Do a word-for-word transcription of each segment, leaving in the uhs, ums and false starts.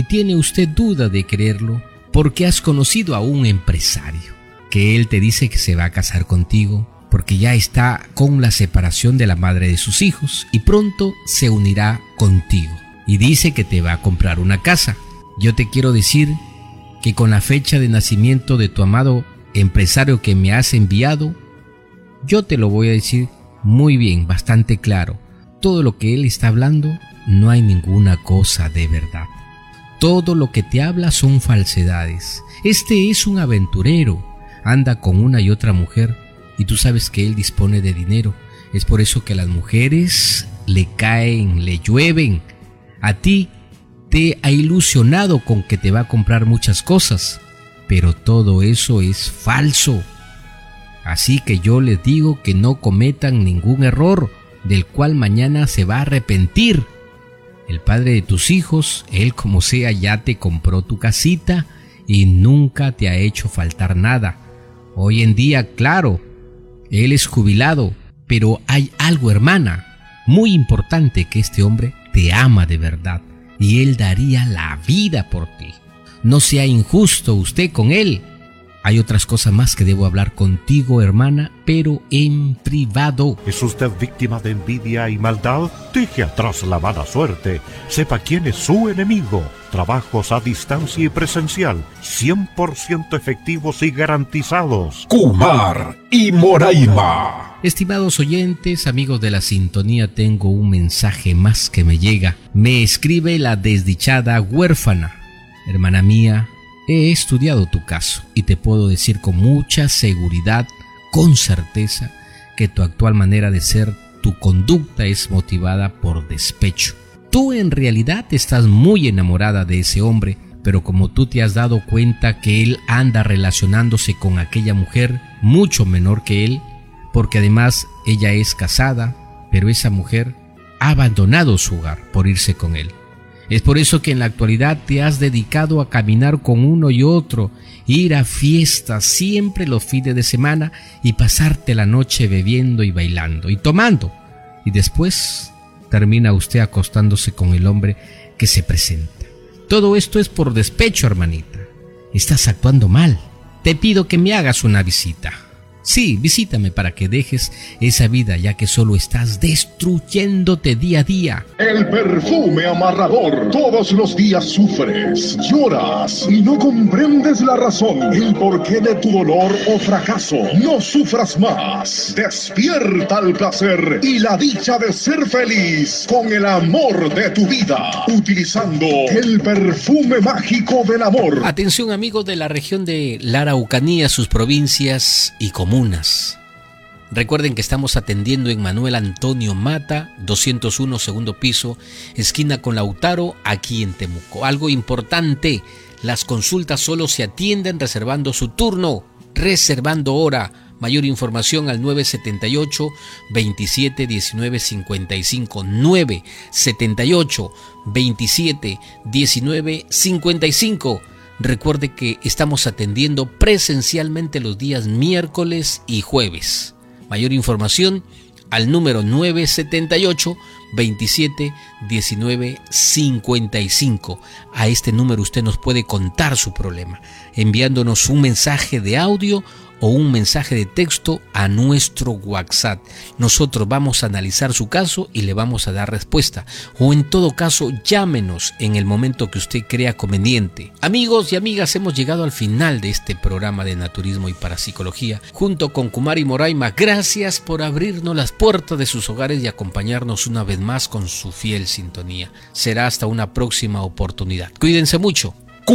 tiene usted duda de creerlo porque has conocido a un empresario, que él te dice que se va a casar contigo porque ya está con la separación de la madre de sus hijos y pronto se unirá contigo. Y dice que te va a comprar una casa. Yo te quiero decir que con la fecha de nacimiento de tu amado empresario que me has enviado, yo te lo voy a decir muy bien, bastante claro. Todo lo que él está hablando, no hay ninguna cosa de verdad. Todo lo que te habla son falsedades. Este es un aventurero, anda con una y otra mujer y tú sabes que él dispone de dinero. Es por eso que las mujeres le caen, le llueven. A ti te ha ilusionado con que te va a comprar muchas cosas, pero todo eso es falso. Así que yo les digo que no cometan ningún error del cual mañana se va a arrepentir. El padre de tus hijos, él como sea, ya te compró tu casita y nunca te ha hecho faltar nada. Hoy en día, claro, él es jubilado, pero hay algo, hermana, muy importante, que este hombre te ama de verdad y él daría la vida por ti. No sea injusto usted con él. Hay otras cosas más que debo hablar contigo, hermana, pero en privado. ¿Es usted víctima de envidia y maldad? Deje atrás la mala suerte. Sepa quién es su enemigo. Trabajos a distancia y presencial, cien por ciento efectivos y garantizados. Kumar y Moraima. Estimados oyentes, amigos de la sintonía, tengo un mensaje más que me llega. Me escribe la desdichada huérfana. Hermana mía, he estudiado tu caso y te puedo decir con mucha seguridad, con certeza, que tu actual manera de ser, tu conducta es motivada por despecho. Tú en realidad estás muy enamorada de ese hombre, pero como tú te has dado cuenta que él anda relacionándose con aquella mujer mucho menor que él, porque además ella es casada, pero esa mujer ha abandonado su hogar por irse con él. Es por eso que en la actualidad te has dedicado a caminar con uno y otro, ir a fiestas siempre los fines de semana y pasarte la noche bebiendo y bailando y tomando. Y después termina usted acostándose con el hombre que se presenta. Todo esto es por despecho, hermanita. Estás actuando mal. Te pido que me hagas una visita. Sí, visítame para que dejes esa vida, ya que solo estás destruyéndote día a día. El perfume amarrador. Todos los días sufres, lloras y no comprendes la razón, el porqué de tu dolor o fracaso. No sufras más. Despierta el placer y la dicha de ser feliz con el amor de tu vida, utilizando el perfume mágico del amor. Atención, amigos de la región de la Araucanía, sus provincias y comunas. Recuerden que estamos atendiendo en Manuel Antonio Mata, doscientos uno, segundo piso, esquina con Lautaro, aquí en Temuco. Algo importante, las consultas solo se atienden reservando su turno, reservando hora. Mayor información al nueve siete ocho, veintisiete, diecinueve, cincuenta y cinco, nueve siete ocho, veintisiete, diecinueve, cincuenta y cinco. Recuerde que estamos atendiendo presencialmente los días miércoles y jueves. Mayor información al número nueve siete ocho, veintisiete, diecinueve, cincuenta y cinco. A este número usted nos puede contar su problema, enviándonos un mensaje de audio o un mensaje de texto a nuestro WhatsApp. Nosotros vamos a analizar su caso y le vamos a dar respuesta. O en todo caso, llámenos en el momento que usted crea conveniente. Amigos y amigas, hemos llegado al final de este programa de Naturismo y Parapsicología. Junto con Kumar y Moraima, gracias por abrirnos las puertas de sus hogares y acompañarnos una vez más con su fiel sintonía. Será hasta una próxima oportunidad. Cuídense mucho.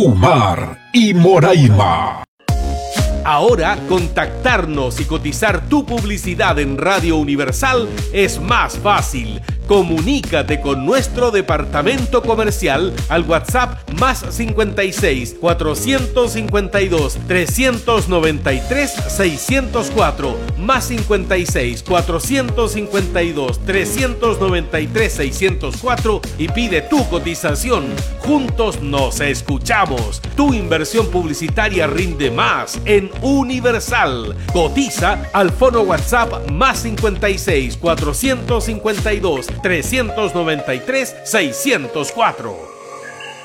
Kumar y Moraima. Ahora, contactarnos y cotizar tu publicidad en Radio Universal es más fácil. Comunícate con nuestro departamento comercial al WhatsApp más cincuenta y seis, cuatrocientos cincuenta y dos, trescientos noventa y tres, seiscientos cuatro, más cincuenta y seis, cuatrocientos cincuenta y dos, trescientos noventa y tres, seiscientos cuatro y pide tu cotización. Juntos nos escuchamos. Tu inversión publicitaria rinde más en Universal. Cotiza al fono WhatsApp más cincuenta y seis, cuatrocientos cincuenta y dos, trescientos noventa y tres, seiscientos cuatro.